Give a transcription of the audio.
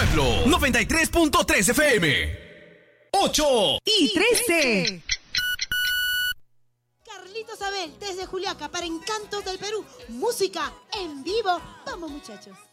pueblo. 93.3 FM. 8:13. Carlitos Abel, desde Juliaca, para Encantos del Perú. Música en vivo. Vamos, muchachos.